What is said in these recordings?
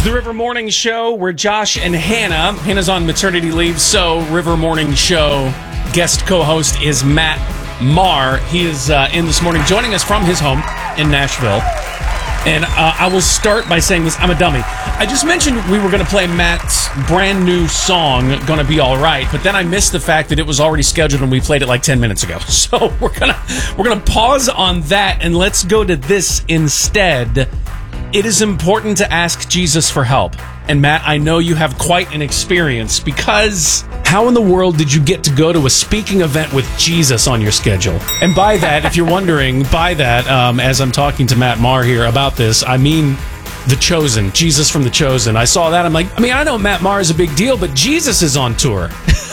The River Morning Show, where Josh and Hannah's on maternity leave, so River Morning Show guest co-host is Matt Maher. He is in this morning, joining us from his home in Nashville. And I will start by saying this. I'm a dummy. I just mentioned we were going to play Matt's brand new song, Gonna Be All Right, but then I missed the fact that it was already scheduled and we played it like 10 minutes ago. So we're gonna pause on that and let's go to this instead. It is important to ask Jesus for help. And Matt, I know you have quite an experience, because how in the world did you get to go to a speaking event with Jesus on your schedule? And by that, if you're wondering, as I'm talking to Matt Maher here about this, I mean The Chosen, Jesus from The Chosen. I saw that, I'm like, I know Matt Maher is a big deal, but Jesus is on tour.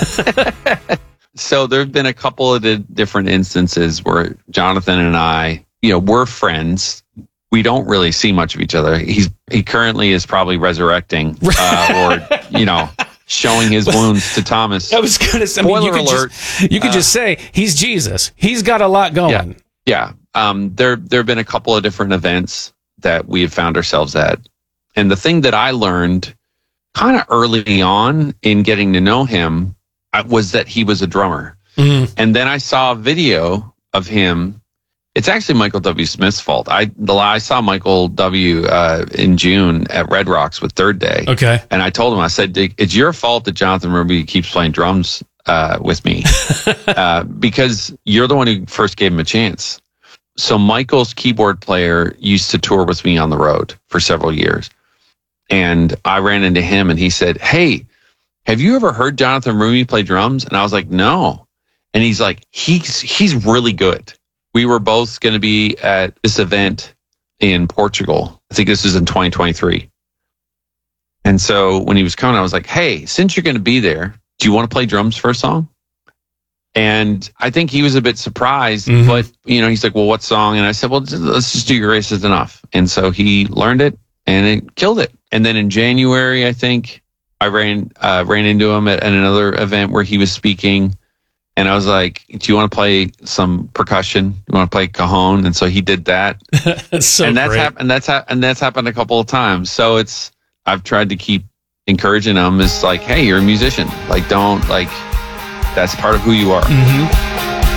So there have been a couple of different instances where Jonathan and I, we're friends. We don't really see much of each other. He currently is probably resurrecting, or showing his wounds to Thomas. I was going to say, spoiler alert. You could just say he's Jesus. He's got a lot going. Yeah. There have been a couple of different events that we have found ourselves at, and the thing that I learned kind of early on in getting to know him was that he was a drummer. Mm-hmm. And then I saw a video of him. It's actually Michael W. Smith's fault. I saw Michael W. In June at Red Rocks with Third Day. Okay. And I told him, I said, it's your fault that Jonathan Ruby keeps playing drums with me, because you're the one who first gave him a chance. So Michael's keyboard player used to tour with me on the road for several years. And I ran into him and he said, "Hey, have you ever heard Jonathan Ruby play drums?" And I was like, "No." And he's like, he's really good. We were both going to be at this event in Portugal. I think this was in 2023. And so when he was coming, I was like, "Hey, since you're going to be there, do you want to play drums for a song?" And I think he was a bit surprised, but he's like, "Well, what song?" And I said, "Well, let's just do Your Grace Is Enough." And so he learned it and it killed it. And then in January, I think I ran into him at another event where he was speaking. And I was like, "Do you want to play some percussion? You want to play cajon?" And so he did that. That's happened a couple of times. So I've tried to keep encouraging him. It's like, "Hey, you're a musician. That's part of who you are." Mm-hmm.